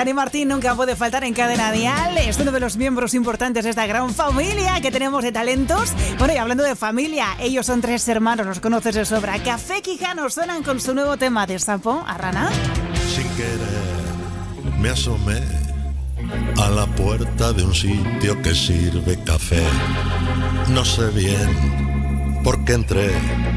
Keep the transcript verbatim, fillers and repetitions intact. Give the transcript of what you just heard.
Dani Martín nunca puede faltar en Cadena Dial. Es uno de los miembros importantes de esta gran familia que tenemos de talentos. Bueno, y hablando de familia, ellos son tres hermanos, los conoces de sobra. Café Quijano suenan con su nuevo tema de Sapo a Rana. Sin querer me asomé a la puerta de un sitio que sirve café. No sé bien por qué entré,